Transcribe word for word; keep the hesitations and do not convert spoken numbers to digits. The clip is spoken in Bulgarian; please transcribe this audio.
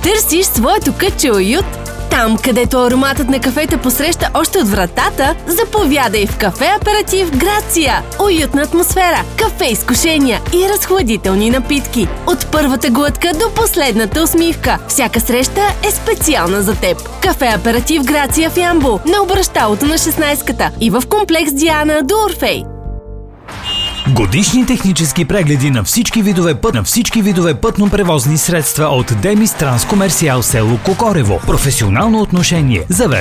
Търсиш своето кътче уют? Там, където ароматът на кафето посреща още от вратата, заповядай в Кафе Аператив Грация. Уютна атмосфера, кафе изкушения и разхладителни напитки. От първата глътка до последната усмивка. Всяка среща е специална за теб. Кафе Аператив Грация в Ямбол, на обръщалото на шестнайсетката и в комплекс Диана до Орфей. Годишни технически прегледи на всички видове път на всички видове пътно-превозни средства от Демис Транскомерсиал село Кокорево. Професионално отношение. Завежда